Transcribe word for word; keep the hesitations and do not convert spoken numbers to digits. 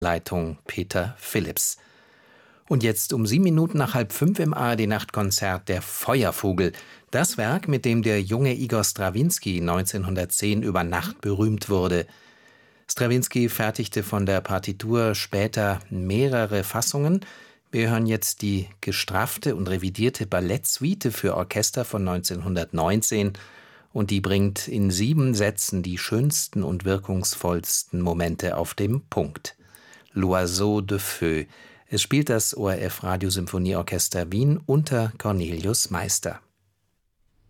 Leitung Peter Philipps. Und jetzt um sieben Minuten nach halb fünf im A R D-Nachtkonzert der Feuervogel. Das Werk, mit dem der junge Igor Strawinski neunzehnhundertzehn über Nacht berühmt wurde. Strawinski fertigte von der Partitur später mehrere Fassungen. Wir hören jetzt die gestraffte und revidierte Ballettsuite für Orchester von neunzehnhundertneunzehn. Und die bringt in sieben Sätzen die schönsten und wirkungsvollsten Momente auf den Punkt. L'Oiseau de Feu. Es spielt das O R F Radiosymphonieorchester Wien unter Cornelius Meister.